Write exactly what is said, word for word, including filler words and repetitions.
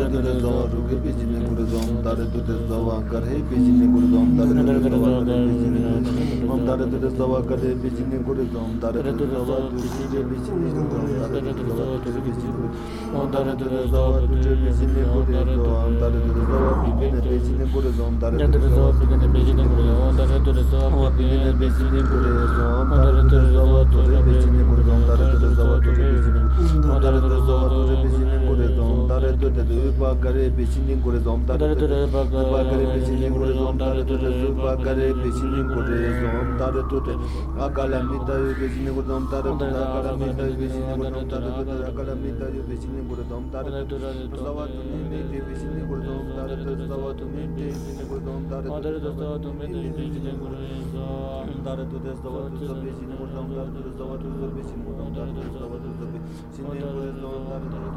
dare dare zawa ruge bezine gure dom dare dare zawa kare bezine gure dom dare dare zawa kare bezine om dare dare zawa kare bezine gure dom dare dare zawa ruge bezine gure dom dare dare zawa kare bezine om dare dare zawa ruge bezine gure dom dare dare zawa bibine bezine gure dom dare dare zawa bibine bezine gure dom dare dare zawa bibine bezine gure dom dare dare zawa tore bezine gure dom dare dare zawa tore bezine om dare dare zawa tore bezine gure dom dare dare ba kare bezine gure dom dare dare ba kare bezine gure dom dare dare ba kare bezine gure dom dare dare akala mita bezine gure dom dare dare akala mita bezine gure dom dare dare akala mita bezine gure dom dare dare zawa tuni mite bezine gure dom dare dare zawa tuni bezine gure dom dare dare zawa tuni bezine gure dom dare dare zawa tuni bezine gure dom dare dare zawa tuni bezine gure dom dare dare zawa tuni bezine gure dom dare dare